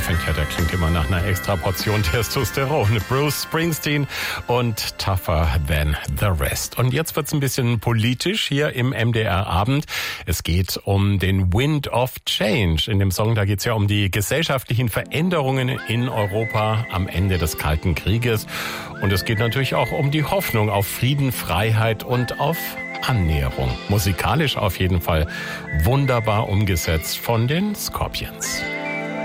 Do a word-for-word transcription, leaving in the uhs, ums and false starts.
Ich finde ja, der klingt immer nach einer extra Portion Testosteron. Bruce Springsteen und Tougher Than the Rest. Und jetzt wird's ein bisschen politisch hier im M D R-Abend. Es geht um den Wind of Change. In dem Song, da geht's ja um die gesellschaftlichen Veränderungen in Europa am Ende des Kalten Krieges. Und es geht natürlich auch um die Hoffnung auf Frieden, Freiheit und auf Annäherung. Musikalisch auf jeden Fall wunderbar umgesetzt von den Scorpions.